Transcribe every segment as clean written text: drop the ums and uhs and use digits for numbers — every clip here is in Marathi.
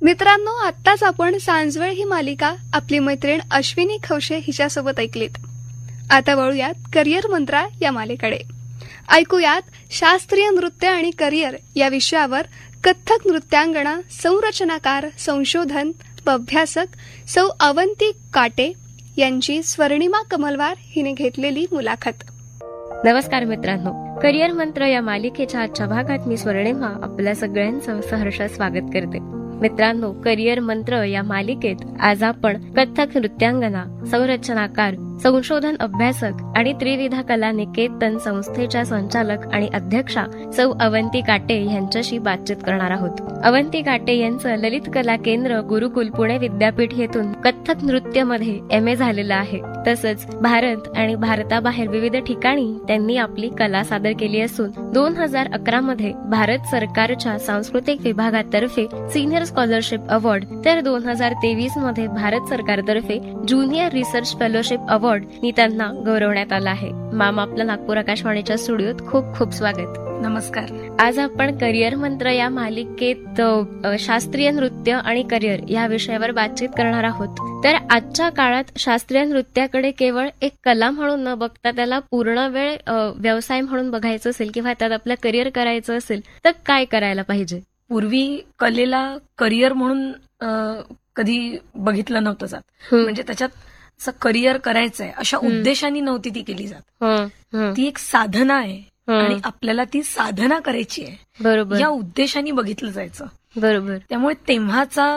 मित्रांनो, आत्ताच आपण सांजवेळ ही मालिका आपली मैत्रीण अश्विनी खवशे हिच्यासोबत ऐकलीत. आता वळूयात करिअर मंत्रा या मालिकेकडे. ऐकूयात शास्त्रीय नृत्य आणि करिअर या विषयावर कथ्थक नृत्यांगना, संरचनाकार, संशोधन व अभ्यासक सौ अवंती काटे यांची स्वर्णिमा कमलवार हिने घेतलेली मुलाखत. नमस्कार मित्रांनो, करिअर मंत्र या मालिकेच्या आजच्या भागात मी स्वर्णिमा आपल्या सगळ्यांचं सहर्ष स्वागत करते. मित्रांनो, करिअर मंत्र या मालिकेत आज आपण कथ्थक नृत्यांगना, संरचनाकार, संशोधन अभ्यासक आणि त्रिविधा कला निकेतन संस्थेच्या संचालक आणि अध्यक्षा सौ अवंती काटे यांच्याशी बातचीत करणार आहोत. अवंती काटे यांचं ललित कला केंद्र गुरुकुल पुणे विद्यापीठ येथून कथ्थक नृत्य मध्ये MA झालेलं आहे. तसंच भारत आणि भारताबाहेर विविध ठिकाणी त्यांनी आपली कला सादर केली असून 2011 मध्ये भारत सरकारच्या सांस्कृतिक विभागातर्फे सिनियर स्कॉलरशिप अवॉर्ड तर 2023 मध्ये भारत सरकारतर्फे ज्युनियर रिसर्च फेलोशिप अवॉर्ड नी त्यांना गौरवण्यात आलं आहे. मामा, आपलं नागपूर आकाशवाणीच्या स्टुडिओत खूप खूप स्वागत. नमस्कार. आज आपण करिअर मंत्र या मालिकेत शास्त्रीय नृत्य आणि करिअर या विषयावर बातचीत करणार आहोत. तर आजच्या काळात शास्त्रीय नृत्याकडे केवळ एक कला म्हणून न बघता त्याला पूर्ण वेळ व्यवसाय म्हणून बघायचं असेल किंवा त्यात आपलं करिअर करायचं असेल तर काय करायला पाहिजे? पूर्वी कलेला करिअर म्हणून कधी बघितलं नव्हतं जात. म्हणजे त्याच्यात असं करिअर करायचंय अशा उद्देशाने नव्हती ती केली जात. ती एक साधना आहे आणि आपल्याला ती साधना करायची आहे, बरोबर, या उद्देशाने बघितलं जायचं. बरोबर. त्यामुळे तेव्हाचा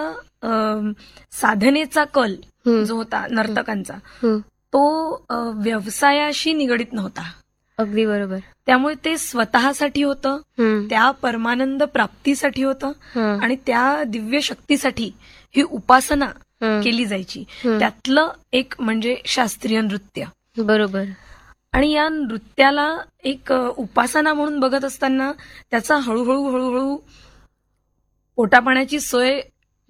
साधनेचा कल जो होता नर्तकांचा तो व्यवसायाशी निगडीत नव्हता. अगदी बरोबर. त्यामुळे ते स्वतःसाठी होतं, त्या परमानंद प्राप्तीसाठी होतं आणि त्या दिव्य शक्तीसाठी ही उपासना केली जायची. त्यातलं एक म्हणजे शास्त्रीय नृत्य. बरोबर. आणि या नृत्याला एक उपासना म्हणून बघत असताना त्याचा हळूहळू पोटापाण्याची सोय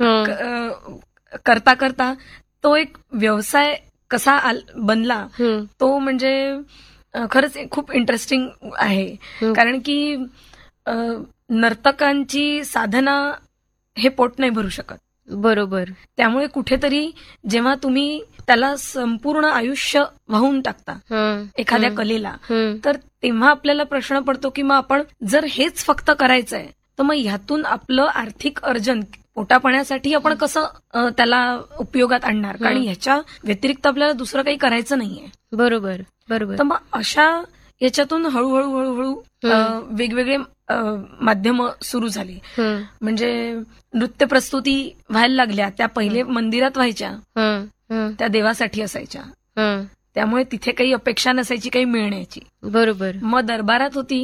करता करता तो एक व्यवसाय कसा बनला तो म्हणजे खरंच खूप इंटरेस्टिंग आहे. कारण की नर्तकांची साधना हे पोट नाही भरू शकत. बरोबर. त्यामुळे कुठेतरी जेव्हा तुम्ही त्याला संपूर्ण आयुष्य वाहून टाकता एखाद्या कलेला, तर तेव्हा आपल्याला प्रश्न पडतो की मग आपण जर हेच फक्त करायचंय तर मग ह्यातून आपलं आर्थिक अर्जन पोटापाण्यासाठी आपण कसं त्याला उपयोगात आणणार, कारण ह्याच्या व्यतिरिक्त आपल्याला दुसरं काही करायचं नाहीये. बरोबर, बरोबर. तर मग अशा याच्यातून हळूहळू वेगवेगळे माध्यम सुरू झाली. म्हणजे नृत्य प्रस्तुती व्हायला लागल्या. त्या पहिले मंदिरात व्हायच्या, त्या देवासाठी असायच्या. त्यामुळे तिथे काही अपेक्षा नसायची काही मिळण्याची. बरोबर. मग दरबारात होती